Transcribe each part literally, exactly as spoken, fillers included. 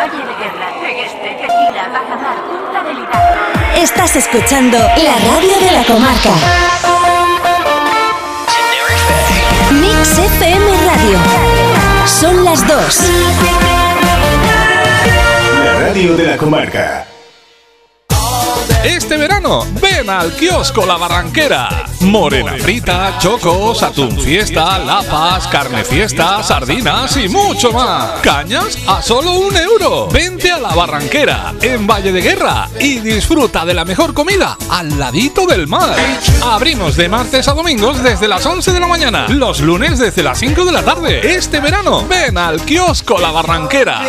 Valle de Guerra, Tegueste, Tequila, Bajamar, Punta del Hidalgo. Estás escuchando la radio de la comarca. Mix F M Radio. Son las dos. La radio de la comarca. Este verano, ven al kiosco La Barranquera. Morena frita, chocos, atún fiesta, lapas, carne fiesta, sardinas y mucho más. Cañas a solo un euro. Vente a La Barranquera, en Valle de Guerra, y disfruta de la mejor comida al ladito del mar. Abrimos de martes a domingos desde las once de la mañana, los lunes desde las cinco de la tarde. Este verano, ven al kiosco La Barranquera.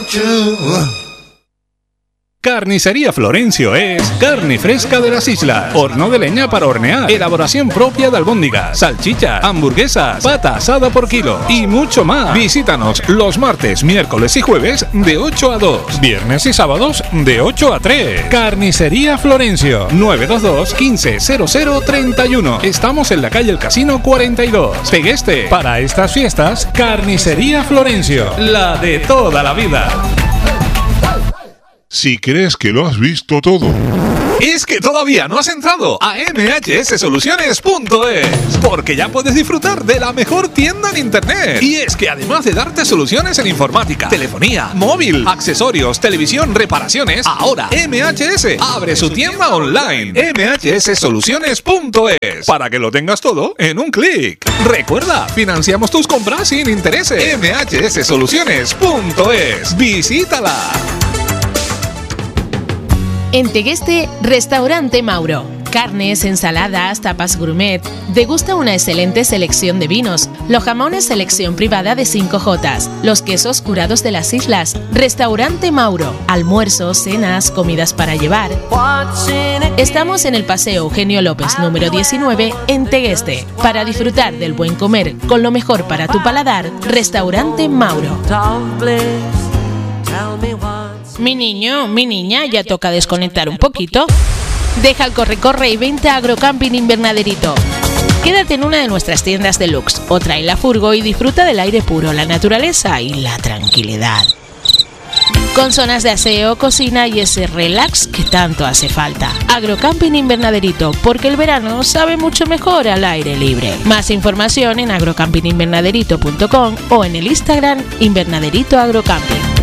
Carnicería Florencio es carne fresca de las islas, horno de leña para hornear, elaboración propia de albóndigas, salchichas, hamburguesas, pata asada por kilo y mucho más. Visítanos los martes, miércoles y jueves de ocho a dos, viernes y sábados de ocho a tres. Carnicería Florencio, nueve dos dos, quince, cero cero, treinta y uno. Estamos en la calle El Casino cuarenta y dos. Tegueste. Para estas fiestas, Carnicería Florencio, la de toda la vida. Si crees que lo has visto todo, es que todavía no has entrado a M H S Soluciones punto es, porque ya puedes disfrutar de la mejor tienda en internet. Y es que además de darte soluciones en informática, telefonía, móvil, accesorios, televisión, reparaciones, ahora M H S abre su tienda online, M H S Soluciones punto es, para que lo tengas todo en un clic. Recuerda, financiamos tus compras sin intereses. M H S Soluciones punto es, visítala. En Tegueste, Restaurante Mauro. Carnes, ensaladas, tapas gourmet. Degusta una excelente selección de vinos. Los jamones selección privada de cinco jotas. Los quesos curados de las islas. Restaurante Mauro. Almuerzos, cenas, comidas para llevar. Estamos en el Paseo Eugenio López, número diecinueve, en Tegueste. Para disfrutar del buen comer con lo mejor para tu paladar, Restaurante Mauro. Mi niño, mi niña, ya toca desconectar un poquito. Deja el corre-corre y vente a Agrocamping Invernaderito. Quédate en una de nuestras tiendas deluxe o trae la furgo y disfruta del aire puro, la naturaleza y la tranquilidad. Con zonas de aseo, cocina y ese relax que tanto hace falta. Agrocamping Invernaderito, porque el verano sabe mucho mejor al aire libre. Más información en agrocamping invernaderito punto com o en el Instagram Invernaderito Agrocamping.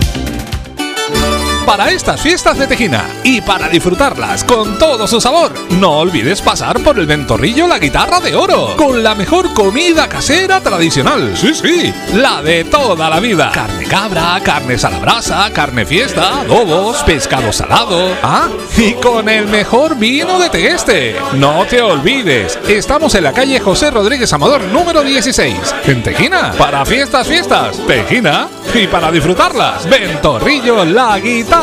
Para estas fiestas de Tejina y para disfrutarlas con todo su sabor, no olvides pasar por el Ventorrillo La Guitarra de Oro, con la mejor comida casera tradicional. Sí, sí, la de toda la vida. Carne cabra, carnes a la brasa, carne fiesta, adobos, pescado salado. Ah, y con el mejor vino de Tegueste. No te olvides, estamos en la calle José Rodríguez Amador, número dieciséis, en Tejina. Para fiestas, fiestas, Tejina, y para disfrutarlas, Ventorrillo La Guitarra